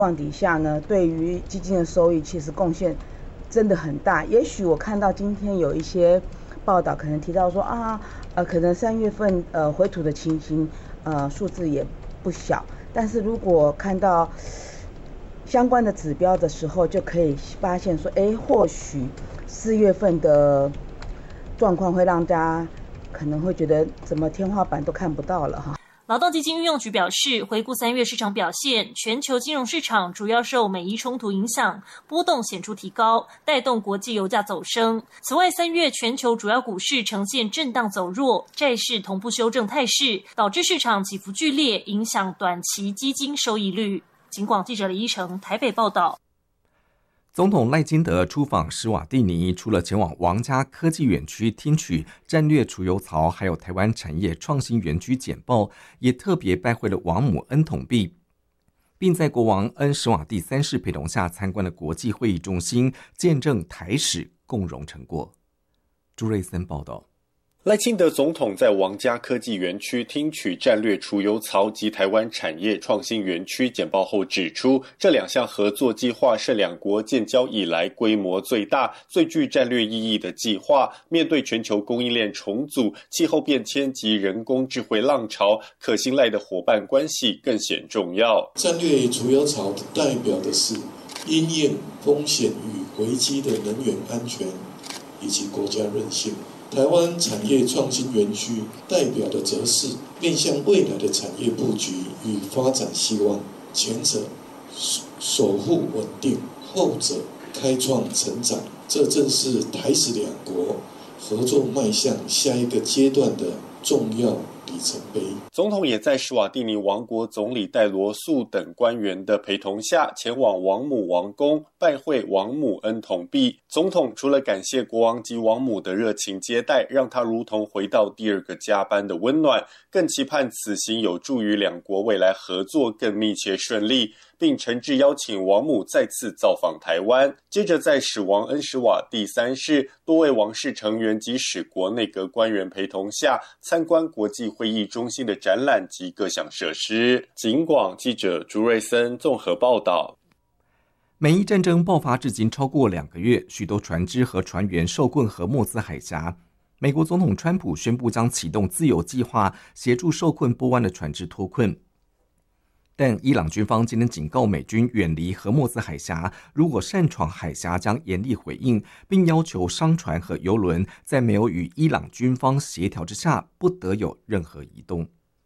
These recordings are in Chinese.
况底下呢，对于基金的收益其实贡献真的很大。也许我看到今天有一些报道可能提到说可能3月份回吐的情形数字也不小，但是如果看到相关的指标的时候，就可以发现说，或许4月份的状况会让大家可能会觉得怎么天花板都看不到了哈。 劳动基金运用局表示，回顾3月市场表现，全球金融市场主要受美伊冲突影响，波动显著提高，带动国际油价走升。此外，3月全球主要股市呈现震荡走弱，债市同步修正态势，导致市场起伏剧烈，影响短期基金收益率。警广记者李依成台北报道。 总统赖清德出访史瓦蒂尼，除了前往王家科技园区听取战略储油槽还有台湾产业创新园区简报，也特别拜会了王母恩统弼，并在国王恩史瓦蒂3世陪同下参观了国际会议中心，见证台史共荣成果。朱瑞森报道。 赖清德总统在王家科技园区听取战略储油槽及台湾产业创新园区简报后指出，这2项合作计划是2国建交以来规模最大、最具战略意义的计划。面对全球供应链重组、气候变迁及人工智慧浪潮，可信赖的伙伴关系更显重要。 战略储油槽代表的是因应风险与危机的能源安全以及国家韧性。台湾产业创新园区代表的则是面向未来的产业布局与发展希望，前者守护稳定，后者开创成长。这正是台史2国合作迈向下一个阶段的重要里程碑。 总统也在史瓦蒂尼王国总理戴罗素等官员的陪同下，前往王母王宫拜会王母恩统弼。总统除了感谢国王及王母的热情接待，让他如同回到第2个家般的温暖，更期盼此行有助于2国未来合作更密切顺利，并诚挚邀请王母再次造访台湾。接着在史王恩史瓦蒂3世多位王室成员及史国内阁官员陪同下，参观国际会议中心的展览及各项设施。警广记者朱瑞森综合报道。 美伊战争爆发至今超过2个月，许多船只和船员受困荷默兹海峡。美国总统川普宣布将启动自由计划，协助受困波湾的船只脱困。但伊朗军方今天警告美军远离荷默兹海峡，如果擅闯海峡将严厉回应，并要求商船和油轮在没有与伊朗军方协调之下，不得有任何移动。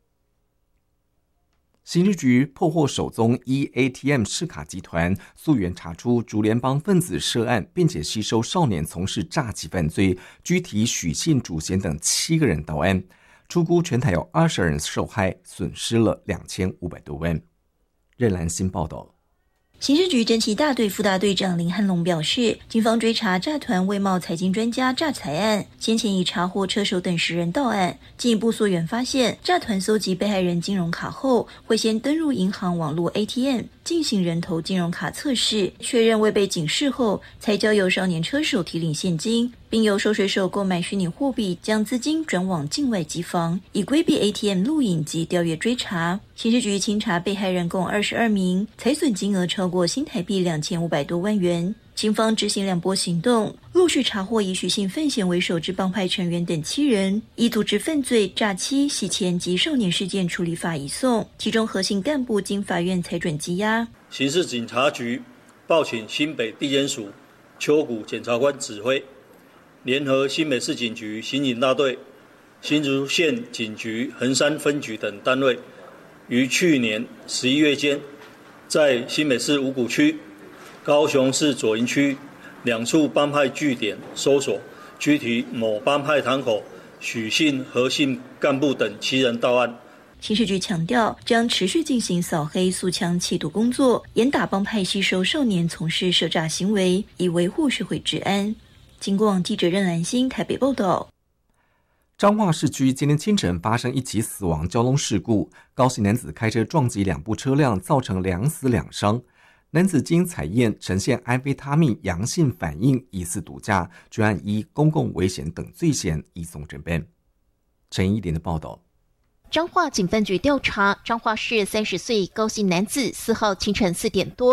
刑事局破获首宗ATM 释卡集团，溯源查出竹联帮分子涉案，并且吸收少年从事诈欺犯罪，拘提许姓主嫌等7个人到案，初估全台有20人受害，损失了2500多万。任兰新报道。 刑事局侦缉大队副大队长林汉龙表示，警方追查诈团外贸财经专家诈财案，先前已查获车手等10人到案，进一步溯源发现，诈团搜集被害人金融卡后，会先登入银行网络 ATM 进行人头金融卡测试，确认未被警示后，才交由少年车手提领现金，并由收水手购买虚拟货币，将资金转往境外机房，以规避 ATM 录影及调阅追查。刑事局清查被害人共22名，财损金额超过新台币2500多万元。警方执行2波行动，陆续查获以许姓范闲为首之帮派成员等7人，以组织犯罪、诈欺、洗钱及少年事件处理法移送，其中核心干部经法院裁准羁押。 刑事警察局报请新北地检署秋谷检察官指挥，联合新北市警局刑警大队、新竹县警局横山分局等单位，于去年11月间，在新北市五股区、高雄市左营区2处帮派据点搜索，拘提某帮派堂口许姓、何姓干部等7人到案。 刑事局强调，将持续进行扫黑肃枪缉毒工作，严打帮派吸收少年从事涉诈行为，以维护社会治安。警广记者任兰心台北报道。 彰化市区今天清晨发生一起死亡交通事故，高姓男子开车撞击2部车辆，造成2死2伤。男子经采验呈现安非他命阳性反应，疑似毒驾，专案依公共危险等罪嫌移送侦办。陈一莲的报道。 彰化警分局调查，彰化市30岁高姓男子4号清晨4点多